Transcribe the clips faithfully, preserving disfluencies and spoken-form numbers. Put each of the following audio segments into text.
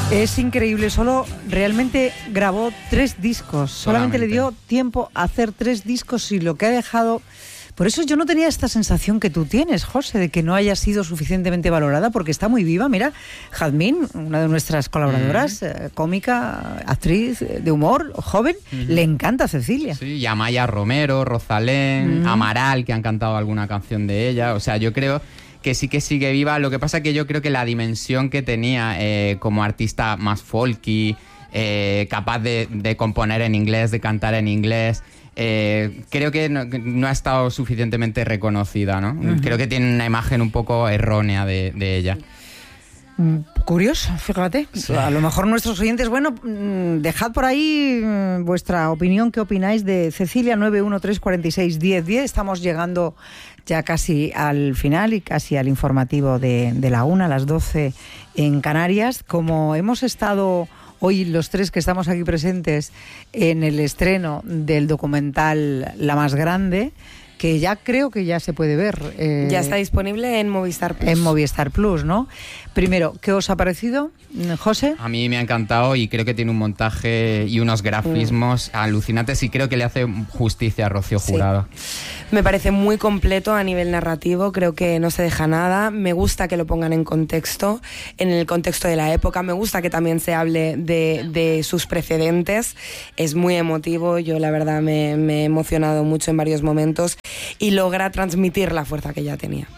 Es increíble, solo realmente grabó tres discos, solamente, solamente le dio tiempo a hacer tres discos y lo que ha dejado... Por eso yo no tenía esta sensación que tú tienes, José, de que no haya sido suficientemente valorada, porque está muy viva. Mira, Jazmín, una de nuestras colaboradoras, uh-huh. eh, cómica, actriz de humor, joven, uh-huh. le encanta Cecilia. Sí, y Amaya Romero, Rosalén, uh-huh. Amaral, que han cantado alguna canción de ella. O sea, yo creo que sí que sigue viva. Lo que pasa es que yo creo que la dimensión que tenía eh, como artista más folky, eh, capaz de, de componer en inglés, de cantar en inglés... Eh, creo que no, no ha estado suficientemente reconocida, ¿no? Uh-huh. Creo que tiene una imagen un poco errónea de, de ella. Curioso, fíjate. Sí. A lo mejor nuestros oyentes, bueno, dejad por ahí vuestra opinión, qué opináis de Cecilia. Nueve uno tres cuatro seis diez diez. Estamos llegando ya casi al final y casi al informativo de, de la una, a las doce en Canarias. Como hemos estado... hoy los tres que estamos aquí presentes en el estreno del documental La Más Grande, que ya creo que ya se puede ver. Eh, ya está disponible en Movistar Plus. En Movistar Plus, ¿no? Primero, ¿qué os ha parecido, José? A mí me ha encantado y creo que tiene un montaje y unos grafismos mm. alucinantes y creo que le hace justicia a Rocío Jurado. Sí. Me parece muy completo a nivel narrativo, creo que no se deja nada. Me gusta que lo pongan en contexto, en el contexto de la época. Me gusta que también se hable de, de sus precedentes. Es muy emotivo, yo la verdad me, me he emocionado mucho en varios momentos y logra transmitir la fuerza que ya tenía.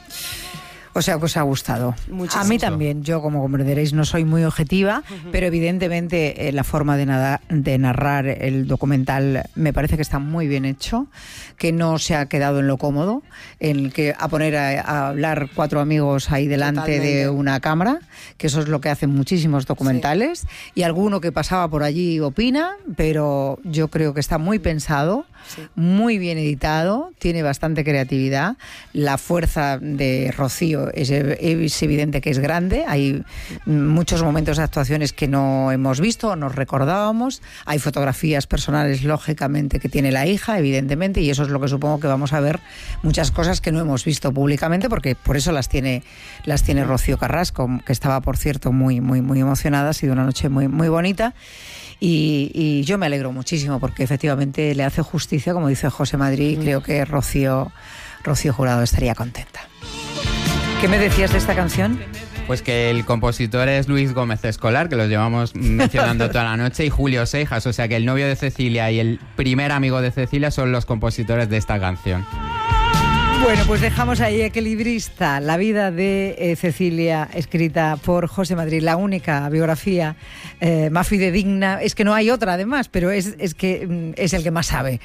O sea, que os ha gustado. Muchísimo. A mí también. Yo, como comprenderéis, no soy muy objetiva, uh-huh. pero evidentemente eh, la forma de, nada, de narrar el documental me parece que está muy bien hecho, que no se ha quedado en lo cómodo, en el que a poner a, a hablar cuatro amigos ahí delante Totalmente. de una cámara, que eso es lo que hacen muchísimos documentales, sí. y alguno que pasaba por allí opina, pero yo creo que está muy pensado, sí. muy bien editado, tiene bastante creatividad, la fuerza de Rocío Es, es evidente que es grande, hay muchos momentos de actuaciones que no hemos visto o nos recordábamos, hay fotografías personales lógicamente que tiene la hija, evidentemente, y eso es lo que supongo que vamos a ver, muchas cosas que no hemos visto públicamente, porque por eso las tiene las tiene Rocío Carrasco, que estaba, por cierto, muy muy muy emocionada. Ha sido una noche muy muy bonita. Y, y yo me alegro muchísimo porque efectivamente le hace justicia, como dice José Madrid, y creo que Rocío Rocío Jurado estaría contenta. ¿Qué me decías de esta canción? Pues que el compositor es Luis Gómez Escolar, que los llevamos mencionando toda la noche, y Julio Seijas, o sea que el novio de Cecilia y el primer amigo de Cecilia son los compositores de esta canción. Bueno, pues dejamos ahí Equilibrista, la vida de eh, Cecilia, escrita por José Madrid, la única biografía eh, más fidedigna, es que no hay otra además, pero es, es que es el que más sabe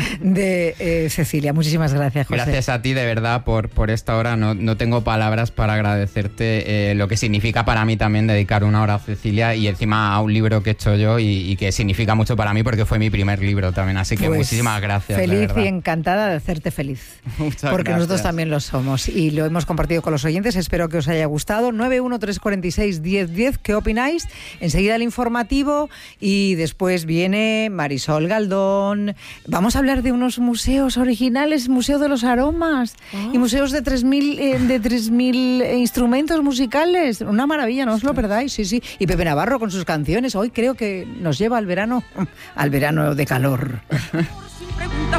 de eh, Cecilia. Muchísimas gracias, José. Gracias a ti, de verdad, por, por esta hora. No, no tengo palabras para agradecerte eh, lo que significa para mí también dedicar una hora a Cecilia y encima a un libro que he hecho yo y, y que significa mucho para mí porque fue mi primer libro también, así que pues muchísimas gracias. Feliz y encantada de hacerte feliz. Muchas porque gracias. Nosotros también lo somos y lo hemos compartido con los oyentes. Espero que os haya gustado. nueve uno tres cuatro seis diez diez. ¿Qué opináis? Enseguida el informativo y después viene Marisol Galdón. Vamos a hablar de unos museos originales, Museo de los Aromas oh. y museos de tres mil eh, de tres mil instrumentos musicales. Una maravilla, no os lo perdáis. Sí, sí. Y Pepe Navarro con sus canciones. Hoy creo que nos lleva al verano, al verano de calor.